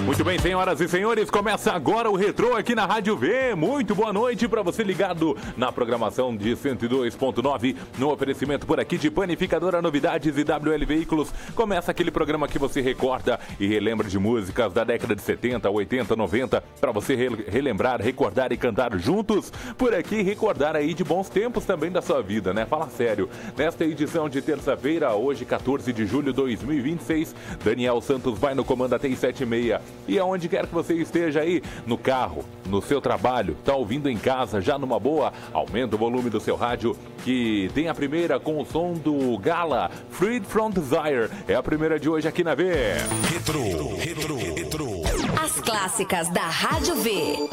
Muito bem, senhoras e senhores, começa agora o Retrô aqui na Rádio V. Muito boa noite para você ligado na programação de 102.9, no oferecimento por aqui de Panificadora Novidades e WL Veículos. Começa aquele programa que você recorda e relembra de músicas da década de 70, 80, 90, para você relembrar, recordar e cantar juntos por aqui, recordar aí de bons tempos também da sua vida, né? Fala sério. Nesta edição de terça-feira, hoje 14 de julho de 2026, Daniel Santos vai no comando até às 7h30. E aonde quer que você esteja aí, no carro, no seu trabalho, tá ouvindo em casa, já numa boa, aumenta o volume do seu rádio, que tem a primeira com o som do Gala, Freed from Desire. É a primeira de hoje aqui na V. Retro. As clássicas da Rádio V.